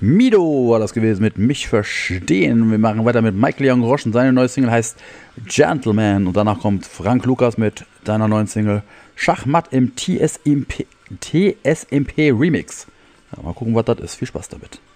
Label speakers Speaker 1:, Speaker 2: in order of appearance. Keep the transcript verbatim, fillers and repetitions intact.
Speaker 1: Mido war das gewesen mit Mich verstehen. Wir machen weiter mit Michael Young Rochen. Seine neue Single heißt Gentleman. Und danach kommt Frank Lukas mit seiner neuen Single Schachmatt im T S M P, T S M P Remix. Ja, mal gucken, was das ist. Viel Spaß damit.